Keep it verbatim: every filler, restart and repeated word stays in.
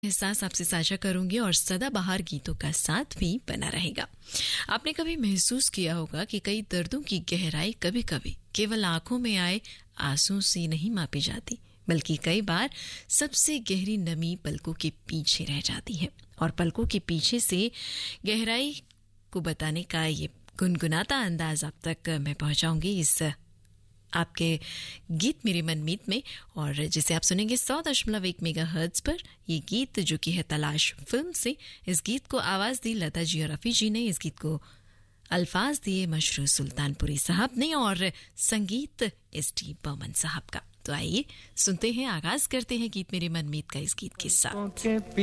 एहसास आपसे साझा करूंगी और सदाबहार गीतों का साथ भी बना रहेगा। आपने कभी महसूस किया होगा कि कई दर्दों की गहराई कभी कभी केवल आंखों में आए आंसू से नहीं मापी जाती, बल्कि कई बार सबसे गहरी नमी पलकों के पीछे रह जाती है। और पलकों के पीछे से गहराई को बताने का ये गुनगुनाता अंदाज आप तक मैं पहुंचाऊंगी इस आपके गीत मेरे मनमीत में, और जिसे आप सुनेंगे सौ दशमलव एक मेगा हर्ट्ज पर। ये गीत जो कि है तलाश फिल्म से। इस गीत को आवाज दी लता जी और रफी जी ने। इस गीत को अल्फाज दिए मशरू सुल्तानपुरी साहब ने और संगीत एस टी बर्मन साहब का। तो आइए सुनते हैं, आगाज करते हैं गीत मेरे मनमीत का इस गीत के साथ।